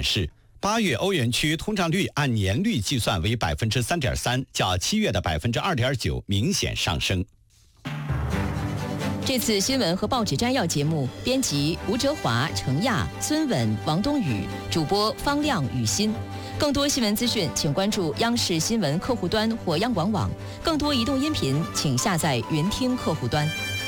显示，8月欧元区通胀率按年率计算为3.3%，较7月的2.9%明显上升。 这次新闻和报纸摘要节目，编辑吴哲华、程亚、孙稳、王冬雨，主播方亮、雨欣。更多新闻资讯，请关注央视新闻客户端或央广网。更多移动音频，请下载云听客户端。